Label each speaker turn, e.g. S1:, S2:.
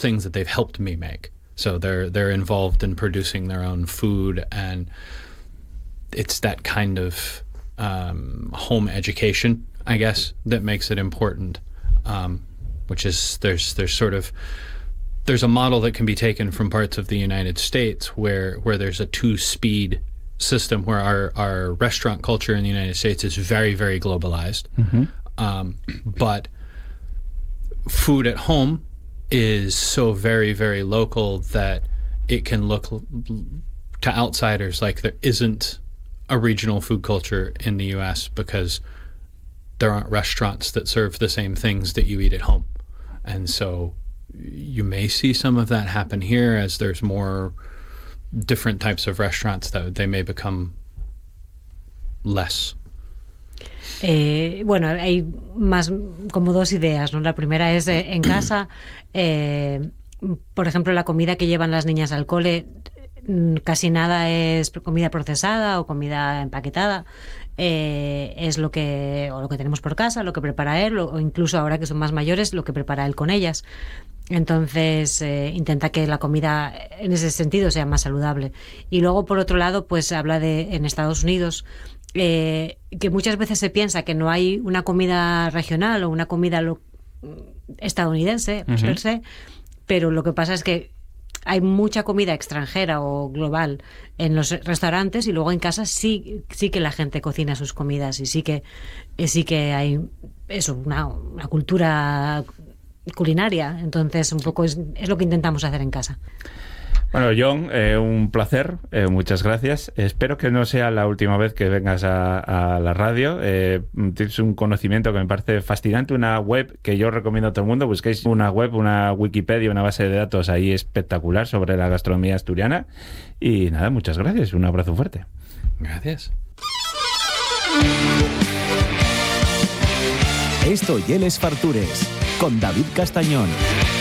S1: things that they've helped me make. So they're involved in producing their own food, and it's that kind of home education, I guess, that makes it important. Which is there's a model that can be taken from parts of the United States where there's a two-speed system, where our restaurant culture in the United States is very, very globalized. But food at home is so very, very local that it can look to outsiders like there isn't a regional food culture in the US, because there aren't restaurants that serve the same things that you eat at home. And so you may see some of that happen here as there's more different types of restaurants, that they may become less.
S2: Bueno, hay más como dos ideas, ¿no? La primera es en casa, por ejemplo, la comida que llevan las niñas al cole, casi nada es comida procesada o comida empaquetada. Es lo que tenemos por casa, lo que prepara él, o incluso ahora que son más mayores, lo que prepara él con ellas. Entonces intenta que la comida en ese sentido sea más saludable. Y luego, por otro lado, pues habla de en Estados Unidos, que muchas veces se piensa que no hay una comida regional o una comida estadounidense per se, pero lo que pasa es que hay mucha comida extranjera o global en los restaurantes, y luego en casa sí que la gente cocina sus comidas, y sí que hay eso, una cultura culinaria. Entonces un poco es lo que intentamos hacer en casa.
S3: Bueno, Jon, un placer, muchas gracias. Espero que no sea la última vez que vengas a la radio. Tienes un conocimiento que me parece fascinante, una web que yo recomiendo a todo el mundo. Busquéis una web, una Wikipedia, una base de datos ahí espectacular sobre la gastronomía asturiana. Y nada, muchas gracias, un abrazo fuerte.
S1: Gracias.
S4: Esto y Les Fartures, con David Castañón.